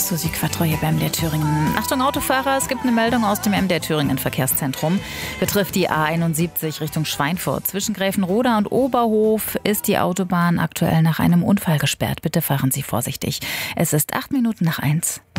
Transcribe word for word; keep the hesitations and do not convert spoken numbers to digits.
Susi Quattro hier beim M D R Thüringen. Achtung Autofahrer, es gibt eine Meldung aus dem M D R Thüringen Verkehrszentrum. Betrifft die A einundsiebzig Richtung Schweinfurt. Zwischen Gräfenroda und Oberhof ist die Autobahn aktuell nach einem Unfall gesperrt. Bitte fahren Sie vorsichtig. Es ist acht Minuten nach eins.